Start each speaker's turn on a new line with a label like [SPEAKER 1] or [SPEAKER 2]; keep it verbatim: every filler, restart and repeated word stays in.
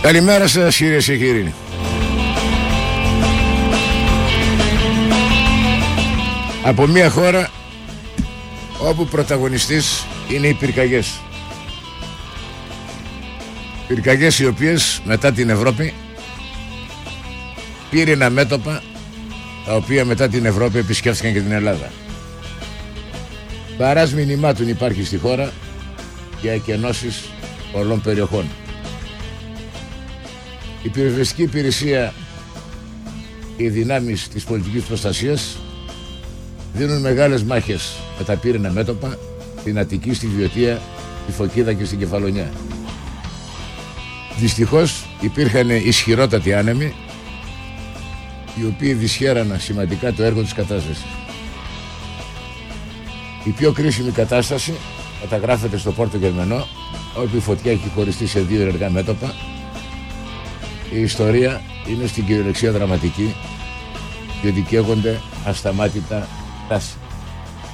[SPEAKER 1] Καλημέρα σας κυρίες και κύριοι. Από μια χώρα όπου πρωταγωνιστής είναι οι πυρκαγιές. Πυρκαγιές οι οποίες μετά την Ευρώπη πύρινα μέτωπα, τα οποία μετά την Ευρώπη επισκέφθηκαν και την Ελλάδα. Παράς μηνυμάτων υπάρχει στη χώρα για εκενώσεις πολλών περιοχών. Η πυροσβεστική υπηρεσία και οι δυνάμεις της πολιτικής προστασίας δίνουν μεγάλες μάχες με τα πύρινα μέτωπα στην Αττική, στη Βιωτία, στη Φωκίδα και στην Κεφαλονιά. Δυστυχώς υπήρχαν ισχυρότατοι άνεμοι, οι οποίοι δυσχέραναν σημαντικά το έργο της κατάσβεσης. Η πιο κρίσιμη κατάσταση καταγράφεται στο Πόρτο Γερμενό, όπου η φωτιά έχει χωριστεί σε δύο ενεργά μέτωπα. Η ιστορία είναι στην κυριολεξία δραματική, διότι καίγονται ασταμάτητα τάση.